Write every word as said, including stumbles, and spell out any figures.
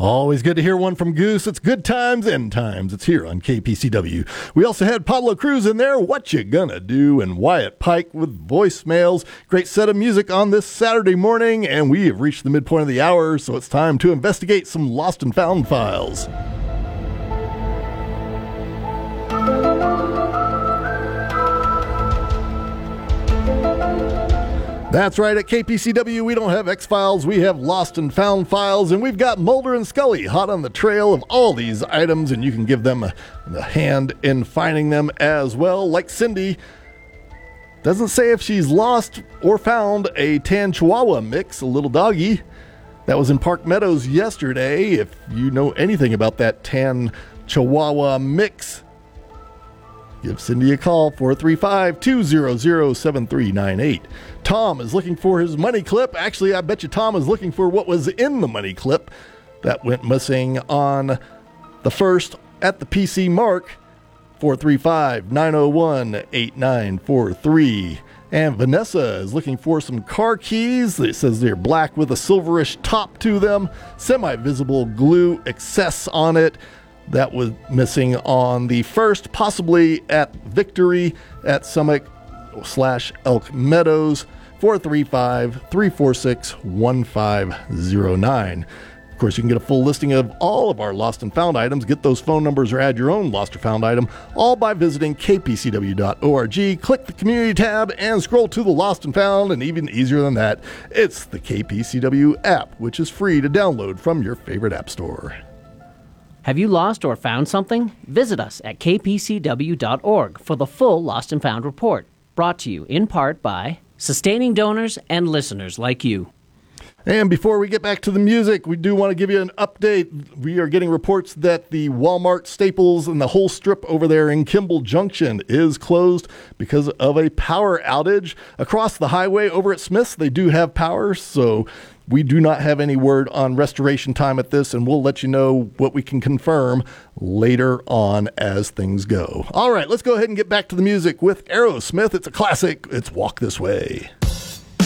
Always good to hear one from Goose. It's good times, end times. It's here on K P C W. We also had Pablo Cruz in there, What You Gonna Do, and Wyatt Pike with voicemails. Great set of music on this Saturday morning, and we have reached the midpoint of the hour, so it's time to investigate some lost and found files. That's right, at K P C W, we don't have X-Files, we have Lost and Found Files, and we've got Mulder and Scully hot on the trail of all these items, and you can give them a, a hand in finding them as well. Like Cindy, doesn't say if she's lost or found a tan Chihuahua mix, a little doggy, that was in Park Meadows yesterday. If you know anything about that tan Chihuahua mix, give Cindy a call, four three five, two zero zero, seven three nine eight. Tom is looking for his money clip. Actually, I bet you Tom is looking for what was in the money clip that went missing on the first at the P C Mark, four three five, nine oh one, eight nine four three. And Vanessa is looking for some car keys. It says they're black with a silverish top to them, semi-visible glue excess on it. That was missing on the first, possibly at Victory at Summit slash Elk Meadows, four three five, three four six, one five zero nine. Of course, you can get a full listing of all of our lost and found items, get those phone numbers, or add your own lost or found item, all by visiting k p c w dot org. Click the community tab and scroll to the lost and found, and even easier than that, it's the K P C W app, which is free to download from your favorite app store. Have you lost or found something? Visit us at k p c w dot org for the full Lost and Found report, brought to you in part by sustaining donors and listeners like you. And before we get back to the music, we do want to give you an update. We are getting reports that the Walmart, Staples, and the whole strip over there in Kimball Junction is closed because of a power outage. Across the highway over at Smith's, they do have power, so we do not have any word on restoration time at this, and we'll let you know what we can confirm later on as things go. All right, let's go ahead and get back to the music with Aerosmith. It's a classic. It's Walk This Way.